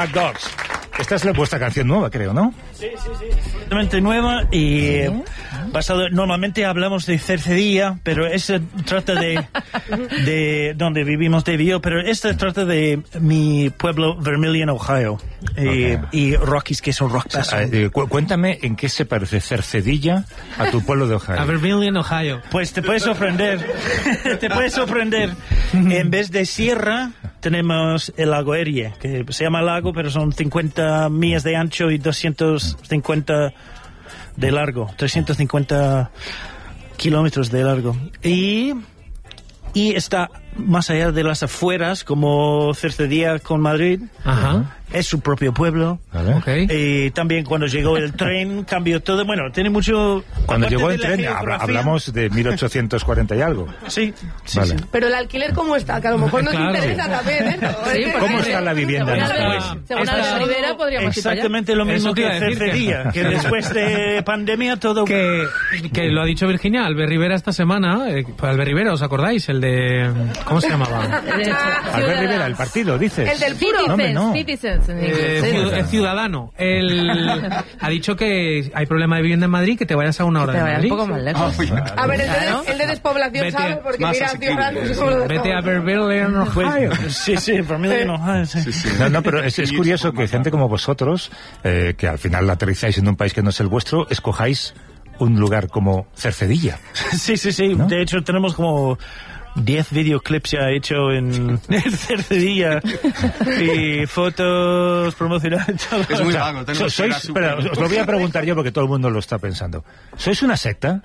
Mad Dogs. Esta es vuestra canción nueva, creo, ¿no? Sí, completamente nueva y basado. Normalmente hablamos de Cercedilla, pero esta trata de donde vivimos de Bio, pero esta trata de mi pueblo Vermilion, Ohio, y Rockies, que son Rock Paso. Cuéntame en qué se parece Cercedilla a tu pueblo de Ohio. A Vermilion, Ohio. Pues te puedes sorprender. Te puedes sorprender. En vez de sierra tenemos el lago Erie, que se llama lago, pero son 50 millas de ancho y 250 de largo, 350 kilómetros de largo. Y está más allá de las afueras, como Cercedilla con Madrid. Ajá. Es su propio pueblo. ¿Vale? Okay. Y también cuando llegó el tren cambió todo. Bueno, tiene mucho. Cuando llegó el tren, hablamos de 1840 y algo. Sí, vale. sí. Pero el alquiler, ¿cómo está? Que a lo mejor nos interesa también, ¿eh? ¿Cómo está la vivienda en este país? Según Albert Rivera podríamos ir Exactamente lo mismo que Cercedilla, que después de pandemia todo... Que lo ha dicho Virginia, Albert Rivera esta semana. Albert Rivera, ¿os acordáis? El de... ¿Cómo se llamaba? Albert Rivera, el partido, dices. El del puro. Citizens en inglés. El ciudadano. Él ha dicho que hay problema de vivienda en Madrid, que te vayas a una hora de Madrid. Un poco más lejos. A ver, el de despoblación sabe, porque mira, Vete a Vermilion, Ohio. Sí, Vermilion, Ohio, sí. No, pero es curioso que gente como vosotros, que al final aterrizáis en un país que no es el vuestro, escojáis un lugar como Cercedilla. Sí. ¿No? De hecho, tenemos como 10 videoclips ya hecho en Cercedilla y fotos promocionales. Es muy vago. Espera, os lo voy a preguntar yo porque todo el mundo lo está pensando. ¿Sois una secta?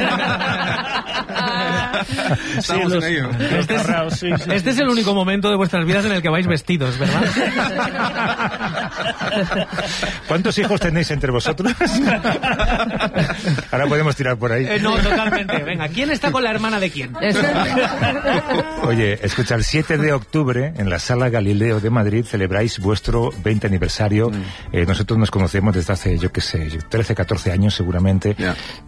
Estamos en ello. Este es el único momento de vuestras vidas en el que vais vestidos, ¿verdad? ¿Cuántos hijos tenéis entre vosotros? Ahora podemos tirar por ahí. No, totalmente. Venga, ¿quién está con la hermana de quién? Oye, escucha, el 7 de octubre en la Sala Galileo de Madrid celebráis vuestro 20 aniversario. Nosotros nos conocemos desde hace, 13, 14 años seguramente.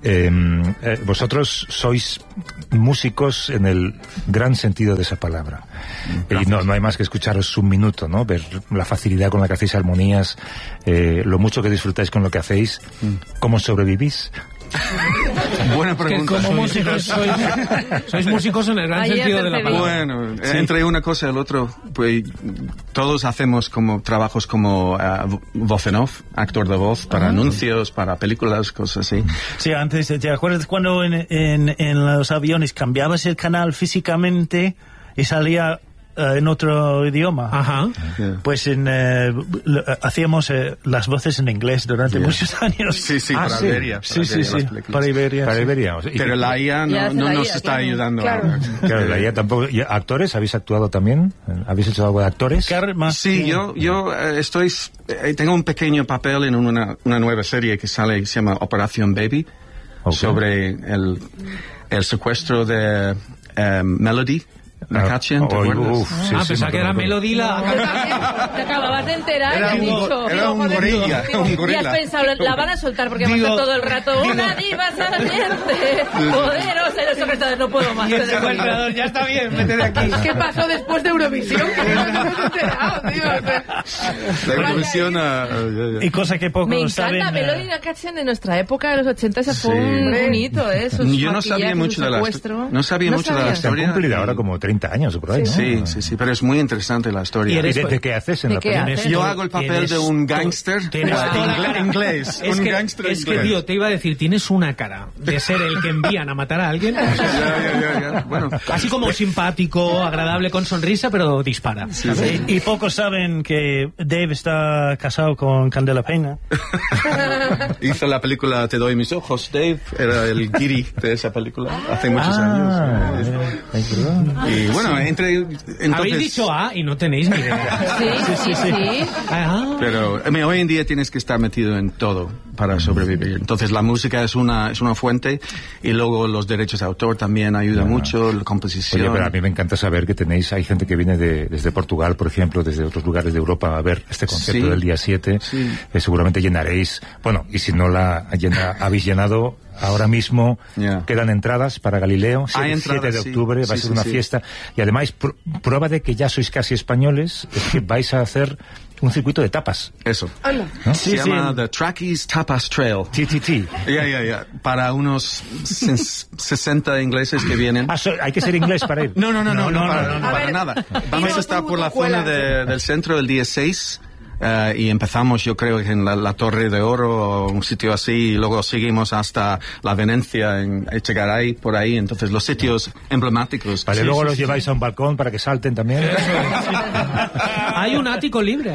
Vosotros sois músicos en el gran sentido de esa palabra. Y no hay más que escucharos un minuto, ¿no? Ver la facilidad con la que hacéis armonías, lo mucho que disfrutáis con lo que hacéis. ¿Cómo sobrevivís? Buena pregunta. Como músicos sois músicos en el gran sentido de la palabra. Bueno, entre una cosa y el otro, pues todos hacemos como trabajos como voz en off, actor de voz para anuncios, para películas, cosas así. Sí, antes, ¿te acuerdas cuando en los aviones cambiabas el canal físicamente y salía en otro idioma? Ajá. Pues hacíamos las voces en inglés durante muchos años. Sí, para Iberia. Para Iberia. Pero la IA no nos está ayudando. Claro. Claro, la IA tampoco. ¿Y actores? ¿Habéis actuado también? ¿Habéis hecho algo de actores? Sí, yo tengo un pequeño papel en una nueva serie que sale, se llama Operación Baby, sobre el secuestro de Melody Nakachian, ¿te acuerdas? Pensaba que era Melody la... Te acababas de enterar. Era un gorila. Y has pensado, la van a soltar porque va a estar todo el rato una diva saliente, poderosa, y los secretarios no puedo más. Ya está bien, vete de aquí. ¿Qué pasó después de Eurovisión? Que no nos hemos enterado, tío. La Eurovisión... Y cosa que pocos Me saben. encanta Melody Nakachian de nuestra época, de los 80, ese fue un hito, ¿eh? Yo no sabía mucho de la historia. Se han cumplido ahora como 30 años por ahí, ¿no? Sí, pero es muy interesante la historia. ¿Y de qué haces en la película? Yo hago el papel de un gángster inglés. Es que, tío, te iba a decir, tienes una cara de ser el que envían a matar a alguien. Ya. Bueno, así como simpático, agradable, con sonrisa, pero dispara. Sí. Y pocos saben que Dave está casado con Candela Peña. Hizo la película Te doy mis ojos. Dave era el guiri de esa película hace muchos años. Y bueno, entonces... Habéis dicho A y no tenéis ni idea. Sí. Pero hoy en día tienes que estar metido en todo para sobrevivir. Entonces la música es una fuente y luego los derechos de autor también ayudan mucho, la composición. Oye, pero a mí me encanta saber que hay gente que viene desde Portugal, por ejemplo, desde otros lugares de Europa a ver este concierto del día 7. Seguramente llenaréis, bueno, y si no habéis llenado, ahora mismo quedan entradas para Galileo, 7 de octubre, va a ser una fiesta. Y además, prueba de que ya sois casi españoles, es que vais a hacer un circuito de tapas. Eso. ¿No? Se llama The Trackies Tapas Trail. TTT. Para unos 60 ingleses que vienen. Hay que ser inglés para ir. No, para nada. Vamos a estar por la zona del centro el día 6. Y empezamos, yo creo, en la Torre de Oro o un sitio así, y luego seguimos hasta la Venecia, en Echegaray, por ahí. Entonces, los sitios emblemáticos. Vale, luego los lleváis a un balcón para que salten también. Hay un ático libre.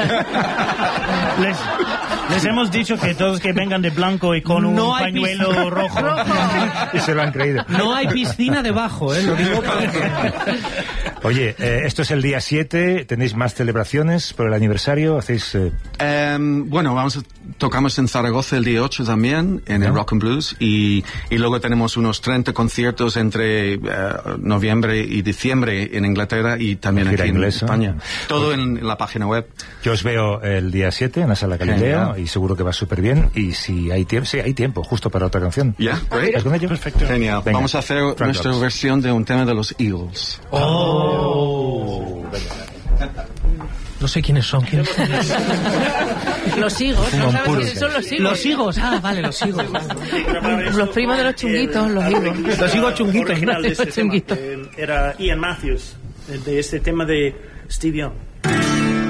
Les hemos dicho que todos que vengan de blanco y con un pañuelo rojo. Y se lo han creído. No hay piscina debajo, lo digo para... Oye, esto es el día 7, ¿tenéis más celebraciones por el aniversario? ¿Hacéis...? Bueno, tocamos en Zaragoza el día 8 también, en el Rock and Blues, y luego tenemos unos 30 conciertos entre noviembre y diciembre en Inglaterra y también aquí en España. Todo en la página web. Yo os veo el día 7 en la Sala Galileo y seguro que va súper bien, y si hay tiempo, hay tiempo justo para otra canción. Great. ¿Estás con ello? Perfecto. Genial. Venga. Vamos a hacer nuestra versión de un tema de los Eagles. No sé quiénes son. Los higos, ¿no sabes quiénes son los higos? Los higos, vale, los higos. Los primos de los chunguitos, los higos. Los higos chunguitos. Original de este tema, era Ian Matthews, de este tema de Steve Young.